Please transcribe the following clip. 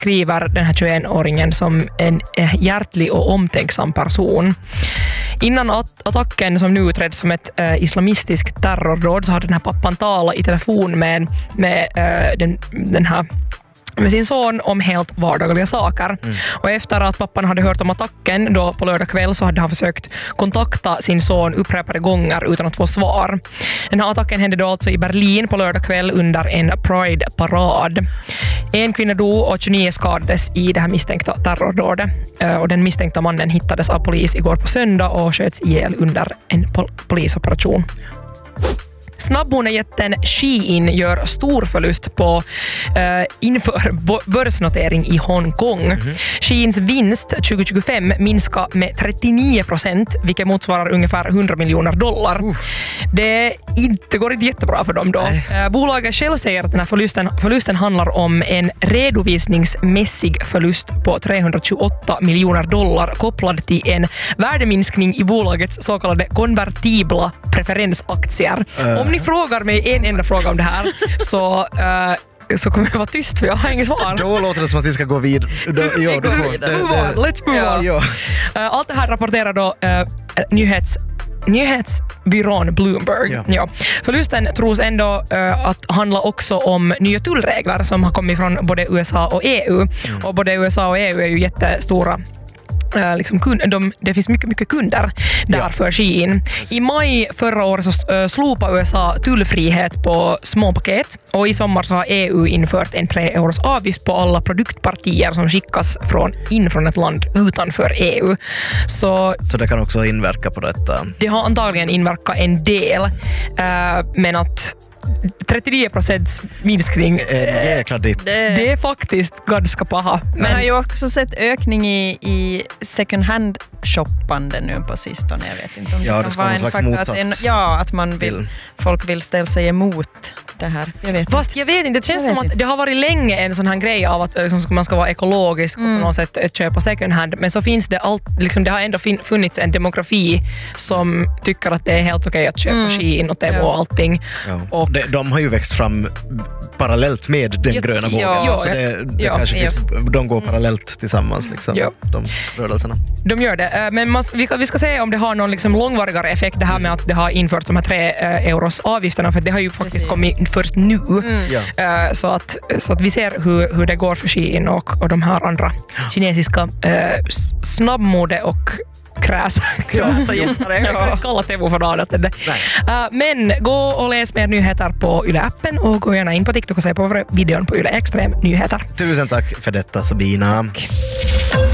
beskriver den här 21-åringen som en hjärtlig och omtänksam person. Innan attacken som nu utreds som ett islamistiskt terrordåd så hade den här pappan talat i telefon med sin son om helt vardagliga saker. Och efter att pappan hade hört om attacken då på lördag kväll så hade han försökt kontakta sin son upprepade gånger utan att få svar. Den här attacken hände då alltså i Berlin på lördag kväll under en Pride-parad. En kvinna dog och 29 skadades i det här misstänkta terrordådet. Och den misstänkta mannen hittades av polis igår på söndag och sköts ihjäl under en polisoperation. Snabbmonejätten Shein gör stor förlust på inför börsnotering i Hongkong. Sheins vinst 2025 minskar med 39%, vilket motsvarar ungefär $100 miljoner. Det går inte jättebra för dem då. Bolaget själv säger att den här förlusten handlar om en redovisningsmässig förlust på $328 miljoner kopplad till en värdeminskning i bolagets så kallade konvertibla preferensaktier. Om ni frågar mig en enda fråga om det här så kommer jag vara tyst för jag har inget svar. Då låter det som att vi ska gå vidare. Let's move on. Ja. Allt det här rapporterar då nyhetsbyrån Bloomberg. Ja. Förlusten tros ändå att handla också om nya tullregler som har kommit från både USA och EU. Och både USA och EU är ju jättestora det finns mycket kunder där för Shein. I maj förra året så slopade USA tullfrihet på små paket och i sommar så har EU infört en 3 euros avgift på alla produktpartier som skickas från ett land utanför EU. Så det kan också inverka på detta? Det har antagligen inverkat en del, men att 39% minskning. Jäkla ditt. Det är faktiskt ganska paha. Men har ju också sett ökning i second hand shoppande nu på sistone. Jag vet inte om det ska vara en slags motsats. Att folk vill ställa sig emot det här. Jag vet inte. Det känns som att det har varit länge en sån här grej av att man ska vara ekologisk och på något sätt köpa second hand. Men så finns det det har ändå funnits en demografi som tycker att det är helt okej att köpa Shein och Temu och allting. Ja. Och de har ju växt fram parallellt med den gröna vågen. Så det kanske finns, de går parallellt tillsammans de rörelserna. De gör det. Men vi ska se om det har någon långvarigare effekt det här med att det har införts de här 3 euros avgifterna, för det har ju faktiskt kommit först nu. Så att vi ser hur det går för Shein och de här andra kinesiska snabbmode och kräsa jättare. Jag kan inte kalla Temu för något. Men gå och läs mer nyheter på Yle-appen och gå gärna in på TikTok och se på videon på Yle Extrem Nyheter. Tusen tack för detta, Sabina. Tack.